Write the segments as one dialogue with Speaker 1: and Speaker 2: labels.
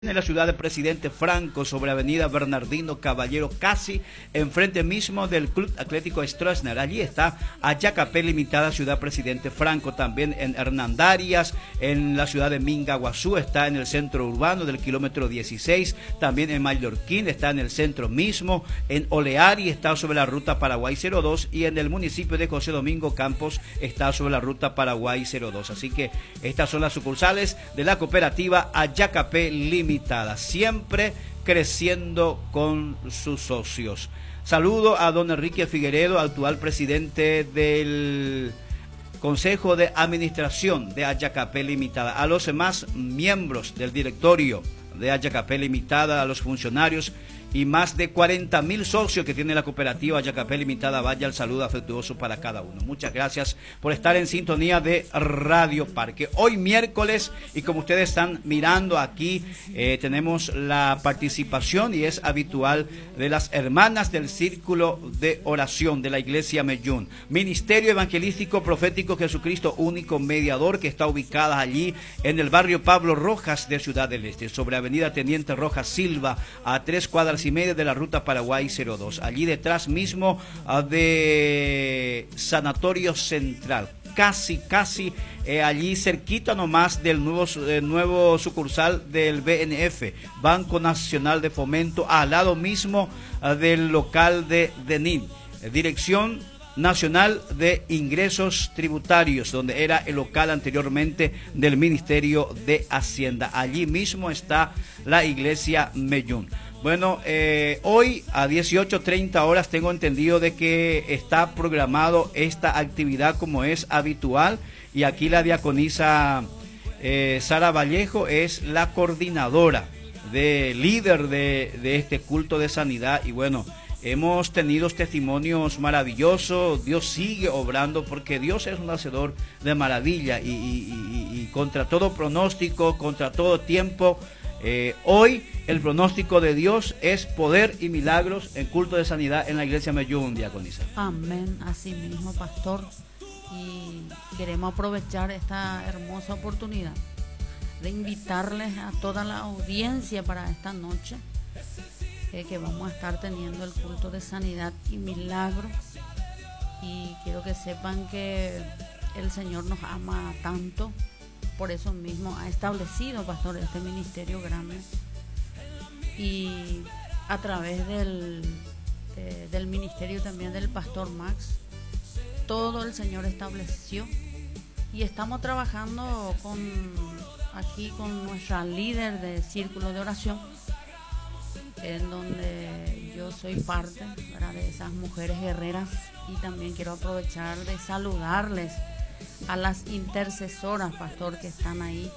Speaker 1: En la ciudad de Presidente Franco, sobre avenida Bernardino Caballero, casi enfrente mismo del Club Atlético Stroessner. Allí está Ayacapé Limitada, ciudad Presidente Franco. También en Hernandarias, en la ciudad de Mingaguazú, está en el centro urbano del kilómetro 16. También en Mallorquín, está en el centro mismo. En Oleari, está sobre la ruta Paraguay 02. Y en el municipio de José Domingo Campos, está sobre la ruta Paraguay 02. Así que estas son las sucursales de la cooperativa Ayacapé Limitada, siempre creciendo con sus socios. Saludo a don Enrique Figueredo, actual presidente del Consejo de Administración de Ayacapé Limitada, a los demás miembros del directorio de Ayacapé Limitada, a los funcionarios y más de 40.000 socios que tiene la cooperativa Ayacapé Limitada. Vaya el saludo afectuoso para cada uno. Muchas gracias por estar en sintonía de Radio Parque. Hoy miércoles, y como ustedes están mirando aquí, tenemos la participación, y es habitual, de las hermanas del Círculo de Oración de la Iglesia Meyún, Ministerio Evangelístico Profético Jesucristo Único Mediador, que está ubicada allí en el barrio Pablo Rojas de Ciudad del Este, sobre avenida Teniente Rojas Silva, a 3 cuadras y media de la ruta Paraguay 02, allí detrás mismo de Sanatorio Central, casi allí cerquita nomás del nuevo sucursal del BNF, Banco Nacional de Fomento, al lado mismo del local de DENIN, Dirección Nacional de Ingresos Tributarios, donde era el local anteriormente del Ministerio de Hacienda. Allí mismo está la Iglesia Meyún. Bueno, hoy a 18:30 horas tengo entendido de que está programado esta actividad como es habitual, y aquí la diaconisa Sara Vallejo es la coordinadora, líder de este culto de sanidad. Y bueno, hemos tenido testimonios maravillosos. Dios sigue obrando, porque Dios es un hacedor de maravilla, y contra todo pronóstico, contra todo tiempo, hoy el pronóstico de Dios es poder y milagros en culto de sanidad en la Iglesia Meyún, diaconisa.
Speaker 2: Amén, así mismo, pastor. Y queremos aprovechar esta hermosa oportunidad de invitarles a toda la audiencia para esta noche, que vamos a estar teniendo el culto de sanidad y milagros. Y quiero que sepan que el Señor nos ama tanto. Por eso mismo ha establecido, pastor, este ministerio grande, y a través del ministerio también del pastor Max, todo el Señor estableció, y estamos trabajando aquí con nuestra líder de Círculo de Oración, en donde yo soy parte, ¿verdad?, de esas mujeres guerreras. Y también quiero aprovechar de saludarles a las intercesoras, pastor, que están ahí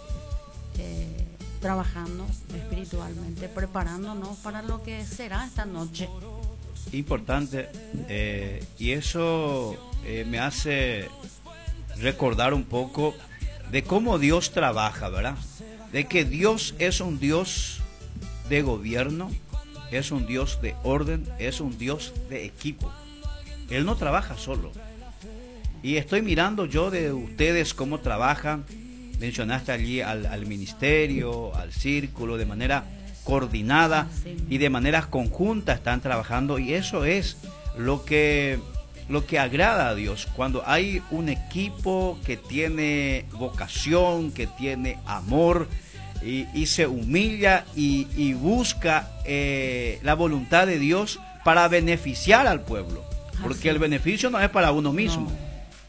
Speaker 2: trabajando espiritualmente, preparándonos para lo que será esta noche.
Speaker 1: Importante, y eso me hace recordar un poco de cómo Dios trabaja, ¿verdad? De que Dios es un Dios de gobierno, es un Dios de orden, es un Dios de equipo. Él no trabaja solo. Y estoy mirando yo de ustedes cómo trabajan. Mencionaste allí al ministerio, al círculo, de manera coordinada y de manera conjunta están trabajando. Y eso es lo que agrada a Dios, cuando hay un equipo que tiene vocación, que tiene amor, y se humilla y busca la voluntad de Dios para beneficiar al pueblo. Porque el beneficio no es para uno mismo. No.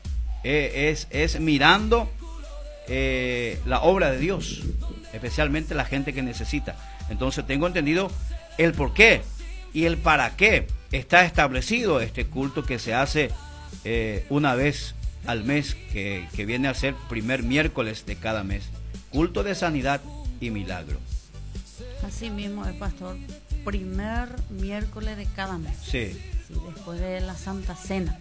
Speaker 1: Es mirando la obra de Dios, especialmente la gente que necesita. Entonces tengo entendido el por qué y el para qué está establecido este culto, que se hace una vez al mes, que viene a ser primer miércoles de cada mes, culto de sanidad y milagro.
Speaker 2: Así mismo es, pastor, primer miércoles de cada mes.
Speaker 1: Sí,
Speaker 2: después de la Santa Cena.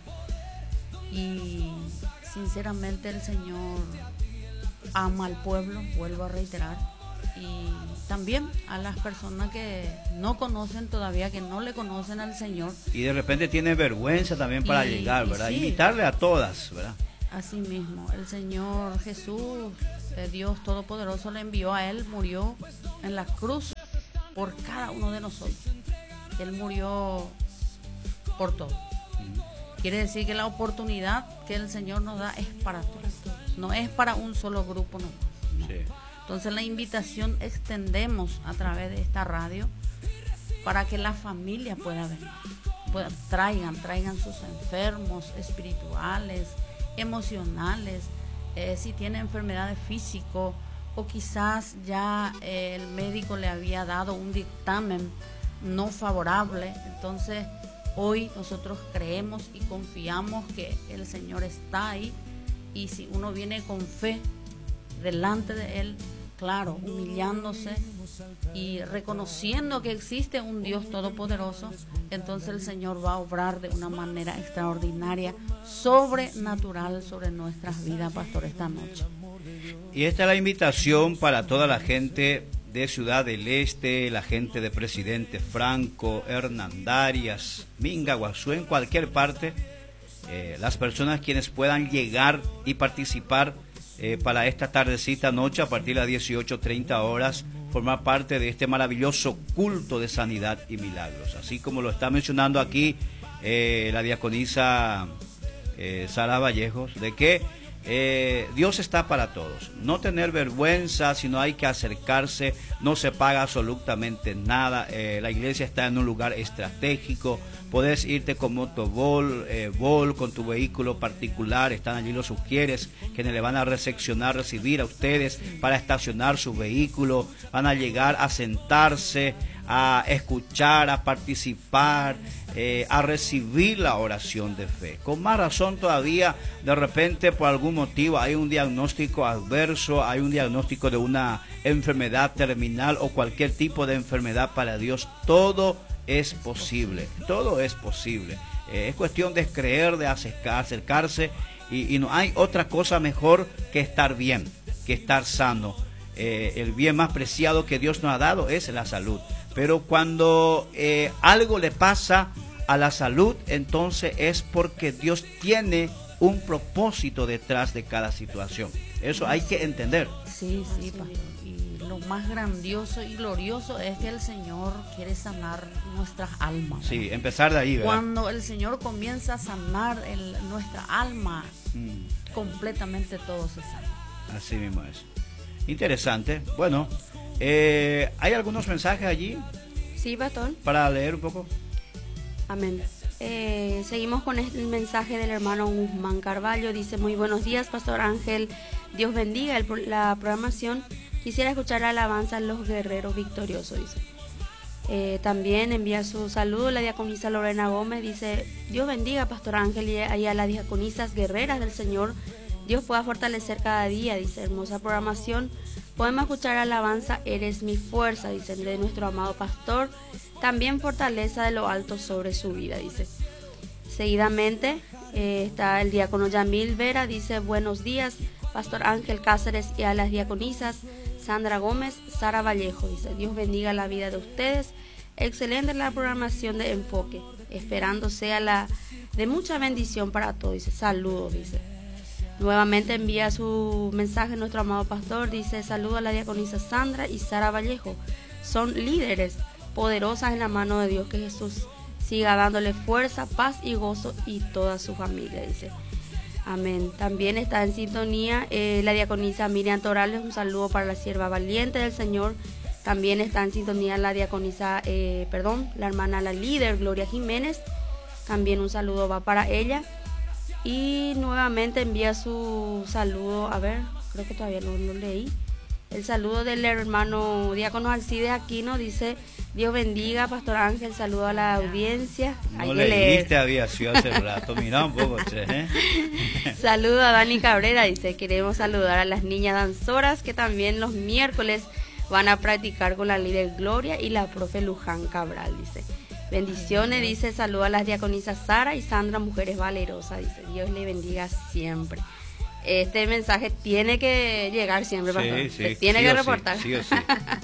Speaker 2: Y sinceramente el Señor ama al pueblo, vuelvo a reiterar, y también a las personas que no conocen todavía, que no le conocen al Señor. Y
Speaker 1: de repente tiene vergüenza también para llegar, ¿verdad? Sí. Invitarle a todas, ¿verdad?
Speaker 2: Así mismo, el Señor Jesús Dios Todopoderoso le envió a él, murió en la cruz por cada uno de nosotros. Él murió por todo. Quiere decir que la oportunidad que el Señor nos da es para todos, no es para un solo grupo nomás, no.
Speaker 1: Sí.
Speaker 2: Entonces la invitación extendemos a través de esta radio para que la familia pueda venir, traigan sus enfermos espirituales, emocionales, si tiene enfermedades físicas o quizás ya el médico le había dado un dictamen no favorable. Entonces hoy nosotros creemos y confiamos que el Señor está ahí, y si uno viene con fe delante de Él, claro, humillándose y reconociendo que existe un Dios todopoderoso, entonces el Señor va a obrar de una manera extraordinaria, sobrenatural sobre nuestras vidas, pastor, esta noche.
Speaker 1: Y esta es la invitación para toda la gente de Ciudad del Este, la gente de Presidente Franco, Hernandarias, Minga, Guazú, en cualquier parte, las personas quienes puedan llegar y participar para esta tardecita noche a partir de las 18:30 horas, formar parte de este maravilloso culto de sanidad y milagros. Así como lo está mencionando aquí la diaconisa Sara Vallejos, de que Dios está para todos. No tener vergüenza, sino hay que acercarse, no se paga absolutamente nada. La iglesia está en un lugar estratégico. Puedes irte con motovol, con tu vehículo particular. Están allí los sugieres quienes le van a recepcionar, recibir a ustedes para estacionar su vehículo. Van a llegar a sentarse, a escuchar, a participar, a recibir la oración de fe. Con más razón todavía, de repente por algún motivo hay un diagnóstico adverso, hay un diagnóstico de una enfermedad terminal o cualquier tipo de enfermedad. Para Dios todo es posible, todo es posible. Es cuestión de creer, de acercarse, y no hay otra cosa mejor que estar bien, que estar sano. El bien más preciado que Dios nos ha dado es la salud. Pero cuando algo le pasa a la salud, entonces es porque Dios tiene un propósito detrás de cada situación. Eso hay que entender.
Speaker 2: Sí, pastor. Y lo más grandioso y glorioso es que el Señor quiere sanar nuestras almas, ¿verdad?
Speaker 1: Sí, empezar de ahí, ¿verdad?
Speaker 2: Cuando el Señor comienza a sanar nuestra alma, completamente todo se sana.
Speaker 1: Así mismo es. Interesante. Bueno, ¿hay algunos mensajes allí?
Speaker 3: Sí, pastor.
Speaker 1: Para leer un poco.
Speaker 3: Amén. Seguimos con el mensaje del hermano Guzmán Carballo. Dice: muy buenos días, pastor Ángel. Dios bendiga la programación. Quisiera escuchar la alabanza Los Guerreros Victoriosos, dice. También envía su saludo la diaconisa Lorena Gómez. Dice: Dios bendiga, pastor Ángel, y a las diaconisas guerreras del Señor. Dios pueda fortalecer cada día, dice. Hermosa programación. Podemos escuchar alabanza Eres mi fuerza, dice, de nuestro amado pastor. También fortaleza de lo alto sobre su vida, dice. Seguidamente está el diácono Yamil Vera. Dice: buenos días, pastor Ángel Cáceres, y a las diaconisas Sandra Gómez, Sara Vallejo, dice. Dios bendiga la vida de ustedes. Excelente la programación de Enfoque, esperando sea la de mucha bendición para todos, dice. Saludos, dice. Nuevamente envía su mensaje nuestro amado pastor. Dice: saludo a la diaconisa Sandra y Sara Vallejo. Son líderes poderosas en la mano de Dios. Que Jesús siga dándole fuerza, paz y gozo, y toda su familia, dice. Amén. También está en sintonía la diaconisa Miriam Torales. Un saludo para la sierva valiente del Señor. También está en sintonía la diaconisa, la hermana, la líder Gloria Jiménez. También un saludo va para ella. Y nuevamente envía su saludo, a ver, creo que todavía no lo leí. El saludo del hermano diácono Alcides Aquino. Dice: Dios bendiga, pastor Ángel, saludo a la audiencia.
Speaker 1: No leíste, había sido hace rato, mira un poco,
Speaker 3: Saludo a Dani Cabrera, dice: queremos saludar a las niñas danzoras que también los miércoles van a practicar con la líder Gloria y la profe Luján Cabral, dice. Bendiciones, dice. Saluda a las diaconisas Sara y Sandra, mujeres valerosas, dice. Dios le bendiga siempre. Este mensaje tiene que llegar siempre, pastor.
Speaker 1: Sí,
Speaker 3: tiene que reportar.
Speaker 1: Sí o sí.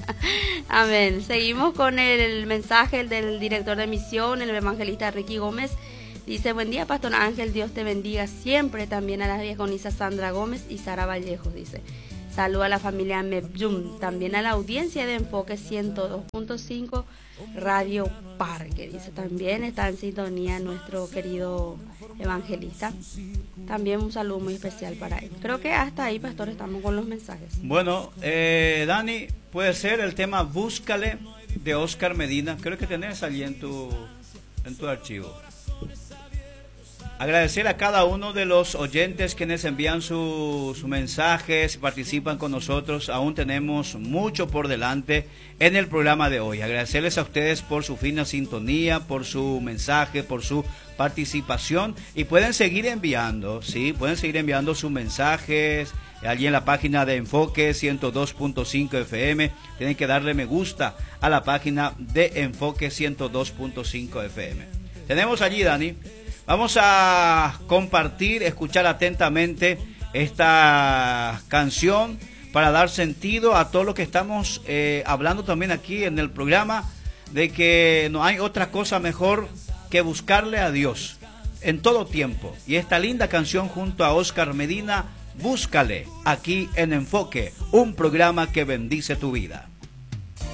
Speaker 3: Amén. Seguimos con el mensaje del director de misión, el evangelista Ricky Gómez. Dice: buen día, pastor Ángel, Dios te bendiga siempre. También a las diaconisas Sandra Gómez y Sara Vallejo, dice. Saludo a la familia Mebyum, también a la audiencia de Enfoque 102.5 Radio Parque. Dice, también está en sintonía nuestro querido evangelista. También un saludo muy especial para él. Creo que hasta ahí, pastor, estamos con los mensajes.
Speaker 1: Bueno, Dani, puede ser el tema Búscale de Oscar Medina. Creo que tenés allí en tu archivo. Agradecer a cada uno de los oyentes quienes envían sus mensajes, participan con nosotros. Aún tenemos mucho por delante en el programa de hoy. Agradecerles a ustedes por su fina sintonía, por su mensaje, por su participación. Y pueden seguir enviando, ¿sí? Pueden seguir enviando sus mensajes allí en la página de Enfoque 102.5 FM. Tienen que darle me gusta a la página de Enfoque 102.5 FM. Tenemos allí, Dani. Vamos a compartir, escuchar atentamente esta canción para dar sentido a todo lo que estamos hablando también aquí en el programa, de que no hay otra cosa mejor que buscarle a Dios en todo tiempo. Y esta linda canción junto a Oscar Medina, Búscale, aquí en Enfoque, un programa que bendice tu vida.